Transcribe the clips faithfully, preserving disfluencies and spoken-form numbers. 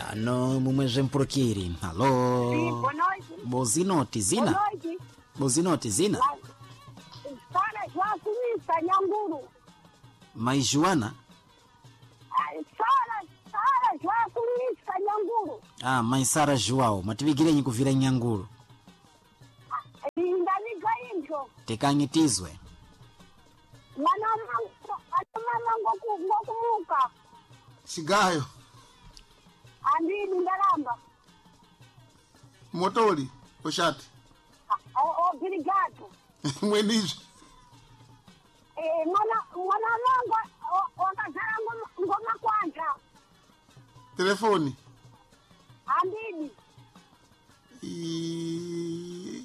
ano mumweze mpurukiri. Alô? Sim, boa noite. Bozinoti, Zina? Boa noite. Bozinoti, Zina? Sara João Suíça, Nhanguru. Mas Joana? Sara, Sara João Suíça, Nhanguru. Ah, mas Sara João, mativigirenyi kuvira Nyanguru. Indanika injo. Tekanyitizwe. Mwana mango, mwana ngoku ngokumuka. Chigayo. Andini ndaramba. Motori, oshati. O obrigado. Mwenizo. Eh, mwana mwana mango wakazara ngoma kwanja. Telefoni. Andini. I...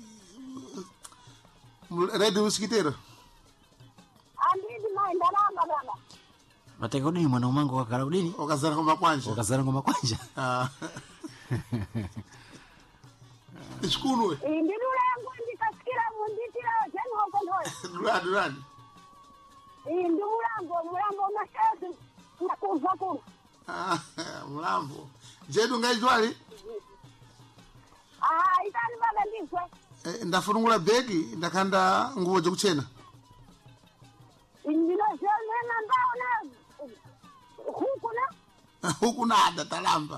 Radio Usikitero. Andini mai ndaramba baba. Wateka udini mwana umango wakala udini? Okazara ngoma kwanja. Wakazara ngoma kwanja. Ah. Iskunwe. Indilula yangu ndikasikira munditira jeni hokondoya. Durani, durani. Ndi mulambo, mulambo mashezi ndakuva kuno. Ah, mulambo. Jedu ngaijwali? Ah, itani baba ndizwe. Eh, ndafurungula begi, ndakanda nguo jokuchena. Indino zena ndaona huku na. Huku nada talamba.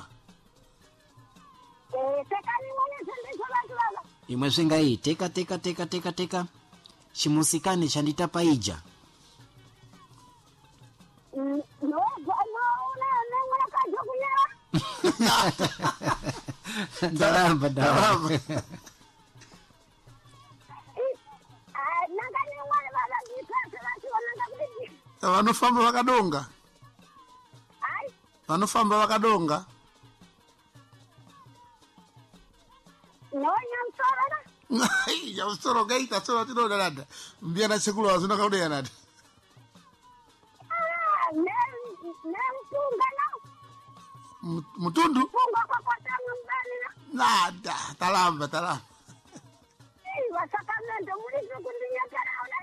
Eh, tekani mwenye sende chola chola. Imweze ngai, teka teka teka teka teka. Chimusikane chandita paija. No, no, una nenga kajo kunyera. Ndaramba, ndaramba. Ah, nanga ni mwana baba ndipasa basi wananga kuji. Vanofamba vakadonga. Ai, Vanofamba vakadonga. no nyamsora na. Ya usoro gaita soro tino dada. Mbiana sekulu wazuna kaudeya nada. Ah, nem nem tunga na. Mutundu? Tunga kwa kwa tangu mbani na. Nada, talamba, talamba. Eh, wasakamende muri kundinya karaona.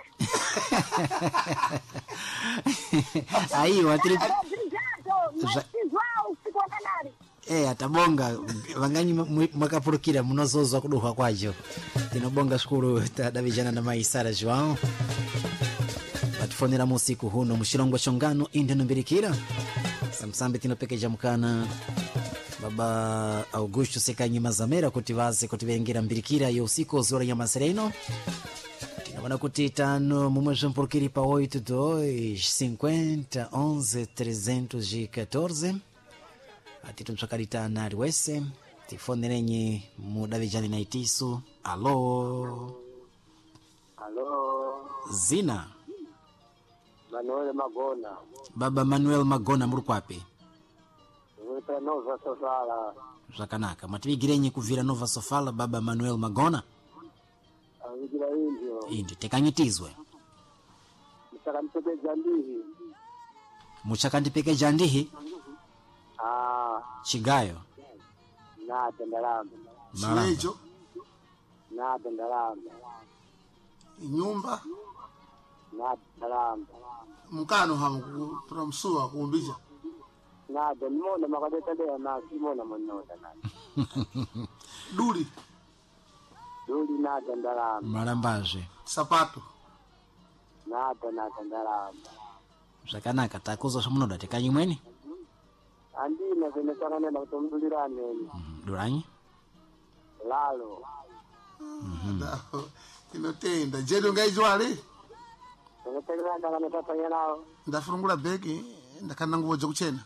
Aí, watri... Obrigado, mas igual ficou canari. Eh, atabonga vanganyi mwakapurukira munozozwa kuduha kwacho. Tinobonga shukuru tadavijana na mai Sara João. Atifonera musiku huno mushilongo chongano inde nombirikira. Samsambe tinopekeja mukana baba Augusto Sekanyi Mazamera kuti vaze kuti vengira mbirikira yo usiku zora ya Masereno. Tinabona kuti tano mumwezo mpurukiri pa oito dois cinquenta onze trezentos e quatorze. Ati tumshakarita nari wese tifonerenye mudavijani na itisu. Alo Halo, Zina Manuel Magona. baba Manuel Magona murukwapi Vita Nova Sofala. zvakanaka mativigirenye kuvira Nova Sofala baba Manuel Magona Avigira indio. indi tekanyitizwe Msaka mtebeja ndihi. muchakandipekeja ndihi Ah, chigayo na tendaramba. Chilejo. Na tendaramba. Nyumba. Na tendaramba. Mkano hamu kuramsua kuumbija. Na denmona makadeta de na simona monota na. Duli. Duli na tendaramba. malambaje Sapato. Na tendaramba. zvakanaka takuza zvamunoda tekanyimweni Andina zimesana na kutomdulirane. duranyi Lalo. Da. Inotenda. Jedu ngaijwali? Tumetegemea ndanga natafanya nao. Ndafurungula begi, ndakanda nguo jokuchena.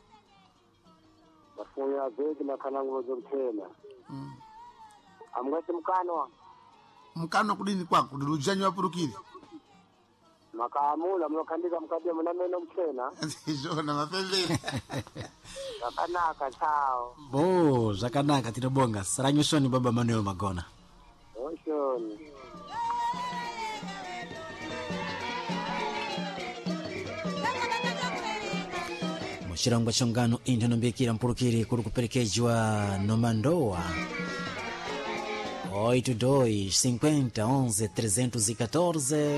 Bafunya begi na kanangu zokutena. Mm. Amwete mkano. Mkano kudini kwako, dilujanywa apurukiri. Makamula mlokandika mkadia mnameno mchena. Jona mapembeni. Nakanaka chao. bo zvakanaka tinobonga saranyushoni baba Manuel Magona. Oshoni. Mushilongo chongano inde nombikira mpurukiri kuri kuperekejwa nomandoa oito dois cinquenta onze trezentos e quatorze.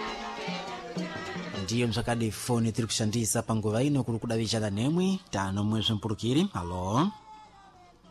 Ndiyo msakadi foni tiri kushandisa panguva ino kuri kudavicana nemwi tano mwezi mpurukiri. Halo